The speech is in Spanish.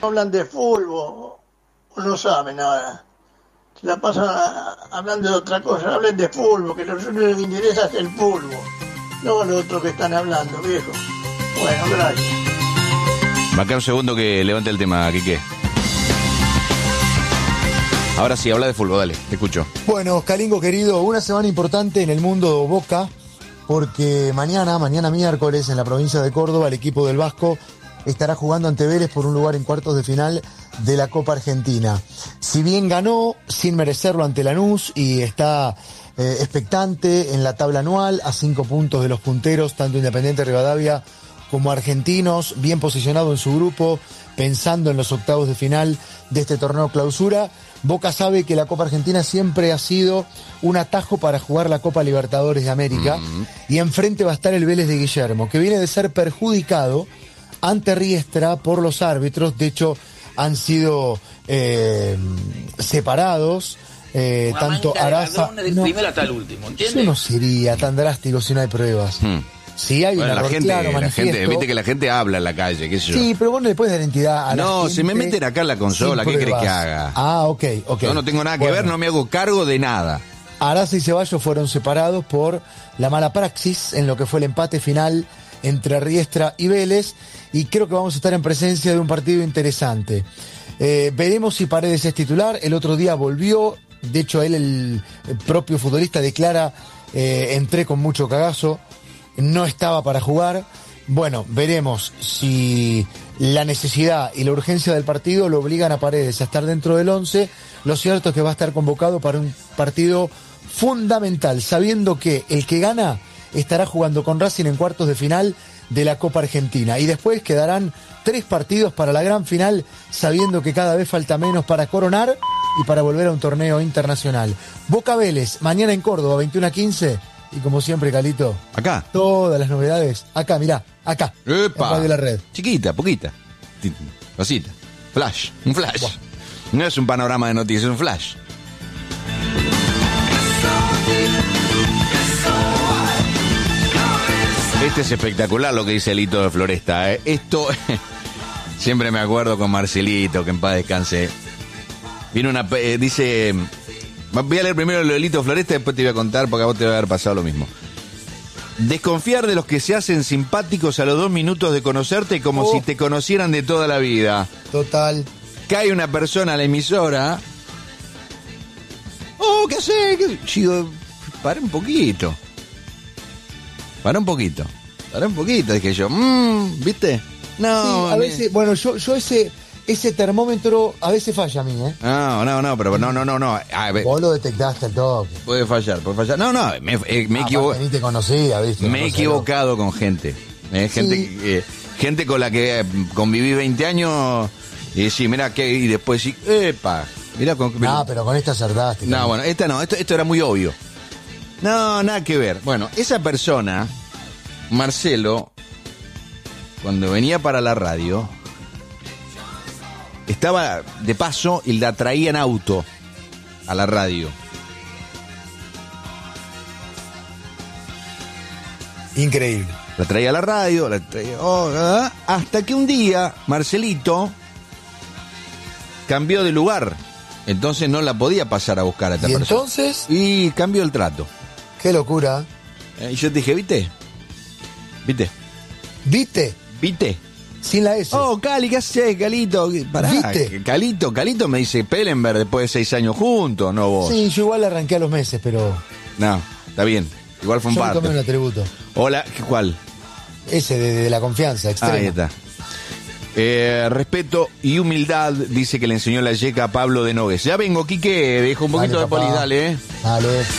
Hablan de fútbol, o no saben nada. Se la pasan hablando de otra cosa. Hablen de fútbol, que lo único que interesa es el fútbol. No lo otro que están hablando, viejo. Bueno, gracias. Va a quedar un segundo que levante el tema, Quique. Ahora sí, habla de fútbol, dale, te escucho. Bueno, Calingo querido, una semana importante en el mundo Boca, porque mañana miércoles, en la provincia de Córdoba, el equipo del Vasco estará jugando ante Vélez por un lugar en cuartos de final de la Copa Argentina. Si bien ganó sin merecerlo ante Lanús y está expectante en la tabla anual, a 5 puntos de los punteros, tanto Independiente Rivadavia como Argentinos, bien posicionado en su grupo, pensando en los octavos de final de este torneo clausura, Boca sabe que la Copa Argentina siempre ha sido un atajo para jugar la Copa Libertadores de América, y enfrente va a estar el Vélez de Guillermo, que viene de ser perjudicado ante Riestra por los árbitros. De hecho, han sido separados, tanto Araza... Del primero hasta el último, ¿entiendes? Eso no sería tan drástico si no hay pruebas. Sí, hay bueno, un error claro, manifiesto. Viste que la gente habla en la calle, qué sé yo. Sí, pero vos no le puedes dar identidad a la gente. No, se me meten acá en la consola, ¿qué crees que haga? Ah, ok. Yo no tengo nada que ver, no me hago cargo de nada. Araza y Ceballos fueron separados por la mala praxis en lo que fue el empate final entre Riestra y Vélez, y creo que vamos a estar en presencia de un partido interesante. Veremos si Paredes es titular. El otro día volvió, de hecho él, el propio futbolista, declara, entré con mucho cagazo, no estaba para jugar. Bueno, veremos si la necesidad y la urgencia del partido lo obligan a Paredes a estar dentro del 11. Lo cierto es que va a estar convocado para un partido fundamental, sabiendo que el que gana estará jugando con Racing en cuartos de final de la Copa Argentina, y después quedarán 3 partidos para la gran final, sabiendo que cada vez falta menos para coronar y para volver a un torneo internacional. Boca Vélez, mañana en Córdoba, 21:15, y como siempre, Calito, acá todas las novedades, acá, mirá, acá, ¡epa! En Radio La Red. Chiquita, poquita, cosita, flash, un flash. Buah. No es un panorama de noticias, es un flash. Este es espectacular lo que dice Lito de Floresta. Esto, siempre me acuerdo con Marcelito, que en paz descanse. Viene una, dice, voy a leer primero lo de Lito Floresta, después te voy a contar porque a vos te va a haber pasado lo mismo. Desconfiar de los que se hacen simpáticos a los 2 minutos de conocerte como si te conocieran de toda la vida. Total. Cae una persona a la emisora. ¿Qué hace? Chico, para un poquito. Para un poquito, dije yo. ¿Viste? No. Sí, a veces, bueno, yo ese termómetro a veces falla a mí, ¿eh? No, pero no. A ver, vos lo detectaste al toque. Puede fallar. No, me equivoco. Ni te conocía, ¿viste? Me he equivocado con gente. Gente con la que conviví 20 años y sí, mirá que, y después sí, epa. Mirá pero con esta acertaste. No, bueno, esta no, esto era muy obvio. No, nada que ver. Bueno, esa persona, Marcelo, cuando venía para la radio, estaba de paso y la traía en auto a la radio. Increíble. La traía a la radio, hasta que un día Marcelito cambió de lugar. Entonces no la podía pasar a buscar a esta persona. Entonces? Y cambió el trato. Qué locura. Y yo te dije, ¿Viste? Sin la S. Cali, ¿qué haces, Calito? Pará, ¿Viste? Calito me dice Pellenberg después de 6 años juntos, no vos. Sí, yo igual arranqué a los meses, pero... No, está bien. Igual fue un yo parte. Yo tomé un atributo. Hola, ¿cuál? Ese de la confianza extrema. Ahí está. Respeto y humildad, dice que le enseñó la yeca a Pablo de Nogues. Ya vengo, Quique, dejo un poquito de polis, dale. Dale.